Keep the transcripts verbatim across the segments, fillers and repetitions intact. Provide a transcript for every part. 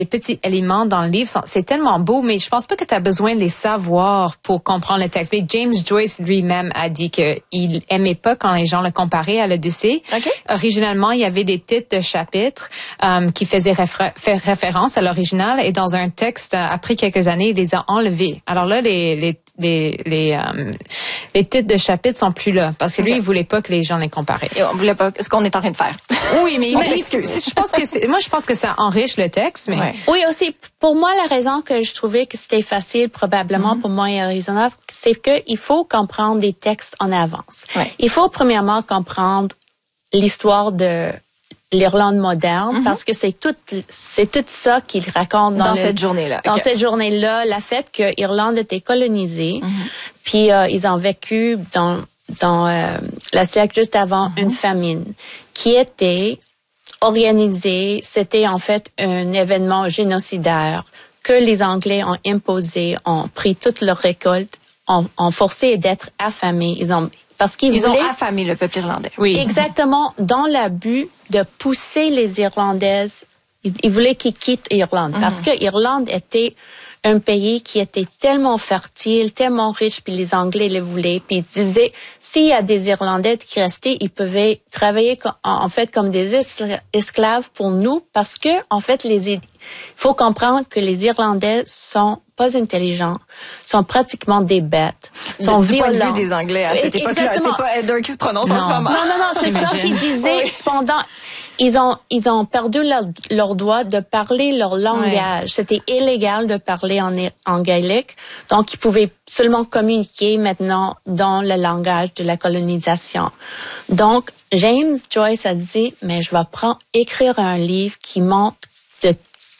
Les petits éléments dans le livre, sont, c'est tellement beau, mais je pense pas que tu as besoin de les savoir pour comprendre le texte. Mais James Joyce lui-même a dit qu'il aimait pas quand les gens le comparaient à l'Odyssée. Okay. Originalement, il y avait des titres de chapitres euh, qui faisaient réfé- faire référence à l'original, et dans un texte, après quelques années, il les a enlevés. Alors là, les les les les, euh, les titres de chapitres sont plus là, parce que lui, okay. il voulait pas que les gens les comparaient. Et on voulait pas ce qu'on est en train de faire. Oui, mais il s'excuse. Je pense que c'est, moi, je pense que ça enrichit le texte, mais. Ouais. Oui, aussi, pour moi, la raison que je trouvais que c'était facile, probablement, mm-hmm. pour moi, et raisonnable, c'est que il faut comprendre des textes en avance. Ouais. Il faut, premièrement, comprendre l'histoire de l'Irlande moderne, mm-hmm. parce que c'est tout, c'est tout ça qu'il raconte dans, dans le, cette journée-là. Dans okay. cette journée-là, la fait que l'Irlande était colonisée, mm-hmm. puis euh, ils ont vécu dans, dans euh, la siècle juste avant mm-hmm. une famine, qui était organisé, c'était en fait un événement génocidaire que les Anglais ont imposé, ont pris toute leur récolte, ont, ont forcé d'être affamés. Ils ont parce qu'ils Ils voulaient, ont affamé le peuple irlandais. Oui, exactement, dans le but de pousser les Irlandaises. Ils, ils voulaient qu'ils quittent l'Irlande, mm-hmm. parce que l'Irlande était un pays qui était tellement fertile, tellement riche, puis les Anglais le voulaient. Puis ils disaient, s'il y a des Irlandais qui restaient, ils pouvaient travailler en fait comme des esclaves pour nous, parce que en fait, les il faut comprendre que les Irlandais sont pas intelligents, sont pratiquement des bêtes, sont du violents. Du point de vue des Anglais à cette époque-là, c'est pas Heather qui se prononce non. en ce moment. Non, non, non, c'est ça qu'ils disaient oui. pendant. Ils ont, ils ont perdu leur, leur droit de parler leur langage. Ouais. C'était illégal de parler en, en gaélique. Donc, ils pouvaient seulement communiquer maintenant dans le langage de la colonisation. Donc, James Joyce a dit, mais je vais prendre, écrire un livre qui montre de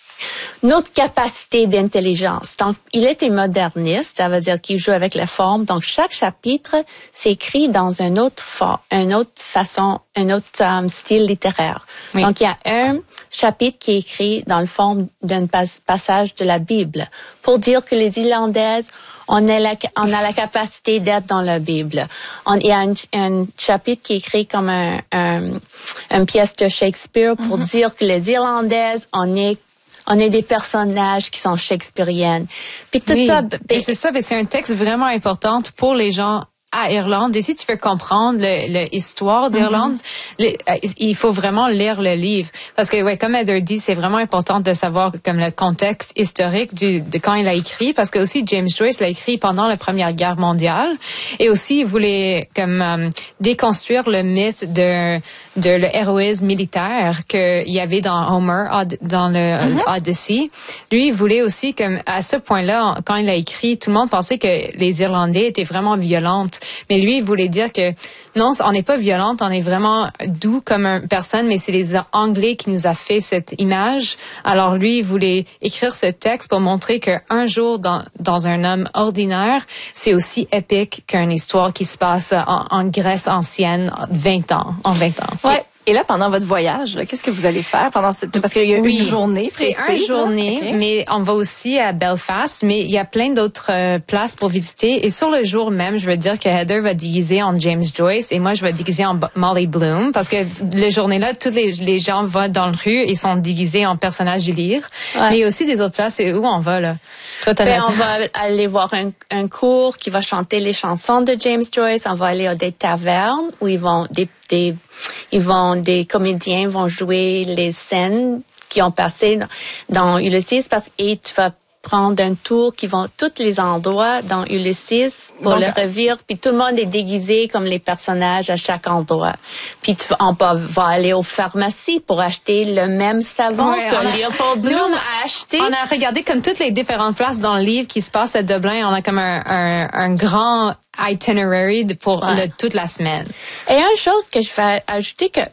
notre capacité d'intelligence. Donc, il était moderniste, ça veut dire qu'il joue avec la forme. Donc, chaque chapitre s'écrit dans un autre forme, une autre façon, un autre um, style littéraire. Oui. Donc, il y a un chapitre qui est écrit dans le forme d'un pas- passage de la Bible pour dire que les Irlandaises, on a la, on a la capacité d'être dans la Bible. On, il y a un, un chapitre qui est écrit comme un, un, une pièce de Shakespeare pour mm-hmm. dire que les Irlandaises, on est On est des personnages qui sont shakespeariennes. Puis tout oui, ça. Et c'est ça, mais c'est un texte vraiment important pour les gens à Irlande. Et si tu veux comprendre l'histoire d'Irlande, mm-hmm. le, il faut vraiment lire le livre. Parce que, ouais, comme Heather dit, c'est vraiment important de savoir comme le contexte historique du, de quand il a écrit. Parce que aussi, James Joyce l'a écrit pendant la Première Guerre mondiale. Et aussi, il voulait comme euh, déconstruire le mythe de de l'héroïsme militaire qu'il y avait dans Homer, dans le mm-hmm. Odyssey. Lui, il voulait aussi, comme à ce point-là, quand il a écrit, tout le monde pensait que les Irlandais étaient vraiment violentes. Mais lui, il voulait dire que non, on n'est pas violente, on est vraiment doux comme une personne, mais c'est les Anglais qui nous a fait cette image. Alors lui, il voulait écrire ce texte pour montrer qu'un jour dans, dans un homme ordinaire, c'est aussi épique qu'une histoire qui se passe en, en Grèce ancienne, vingt ans, en vingt ans. Ouais. Et là, pendant votre voyage, là, qu'est-ce que vous allez faire pendant cette... Parce qu'il y a oui, une journée précise. C'est une journée, okay. mais on va aussi à Belfast, mais il y a plein d'autres euh, places pour visiter. Et sur le jour même, je veux dire que Heather va déguiser en James Joyce et moi, je vais déguiser en Molly Bloom parce que la journée-là, tous les, les gens vont dans la rue et sont déguisés en personnages du livre. Ouais. Mais il y a aussi des autres places. Et où on va, là? Toi, ben, on va aller voir un, un cours qui va chanter les chansons de James Joyce. On va aller à des tavernes où ils vont... des Des, ils vont, des comédiens vont jouer les scènes qui ont passé dans, dans Ulysses parce et tu vas prendre un tour qui vont tous les endroits dans Ulysses pour donc, le revivre puis tout le monde est déguisé comme les personnages à chaque endroit. Puis tu, on va, va aller aux pharmacies pour acheter le même savon ouais, que Leopold Bloom a acheté. On a regardé comme toutes les différentes places dans le livre qui se passent à Dublin. On a comme un, un, un grand itinerary pour ouais. le, toute la semaine. Et une chose que je vais ajouter que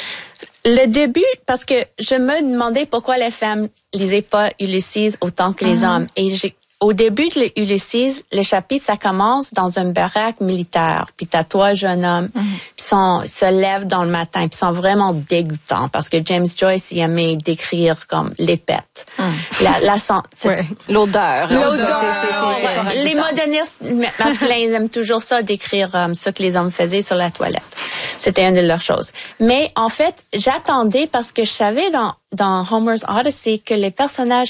le début, parce que je me demandais pourquoi les femmes lisaient pas Ulysses autant que les mm-hmm. hommes. Et j'ai, au début de Ulysses, le chapitre, ça commence dans une baraque militaire. Puis t'as trois jeunes hommes, mm-hmm. puis sont se lèvent dans le matin, puis sont vraiment dégoûtants parce que James Joyce il aimait décrire comme les pets. Mm. La, la c'est, ouais. l'odeur. L'odeur. C'est, c'est, c'est, c'est, les modernistes masculins ils aiment toujours ça décrire um, ce que les hommes faisaient sur la toilette. C'était une de leurs choses. Mais en fait, j'attendais parce que je savais dans dans Homer's Odyssey que les personnages